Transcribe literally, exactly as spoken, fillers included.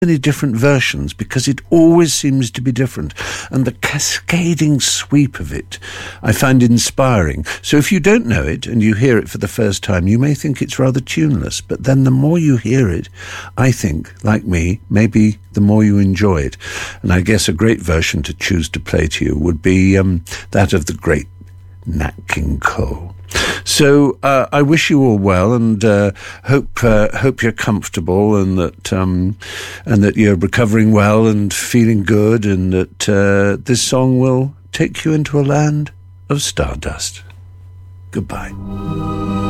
many different versions because it always seems to be different, and the cascading sweep of it I find inspiring. So if you don't know it and you hear it for the first time, you may think it's rather tuneless, but then the more you hear it, I think, like me, maybe the more you enjoy it. And I guess a great version to choose to play to you would be um, that of the great Nat King Cole. So uh, I wish you all well, and uh, hope uh, hope you're comfortable, and that um, and that you're recovering well and feeling good, and that uh, this song will take you into a land of stardust. Goodbye.